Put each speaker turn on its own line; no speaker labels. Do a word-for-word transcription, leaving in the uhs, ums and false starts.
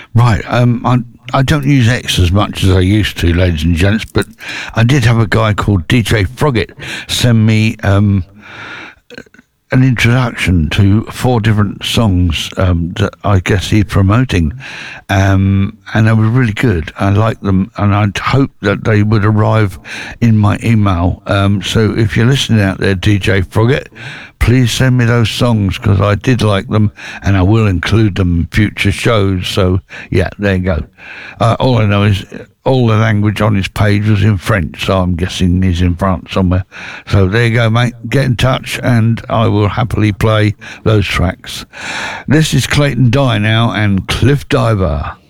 Right. Um, I I don't use X as much as I used to, ladies and gents, but I did have a guy called D J Frogget send me um, an introduction to four different songs um, that I guess he's promoting, um, and they were really good. I liked them, and I'd hope that they would arrive in my email. Um, so if you're listening out there, D J Frogget, please send me those songs, because I did like them, and I will include them in future shows. So yeah, there you go. Uh, all I know is all the language on his page was in French, so I'm guessing he's in France somewhere. So there you go, mate. Get in touch, and I will happily play those tracks. This is Clayton Dye now, and Cliff Diver.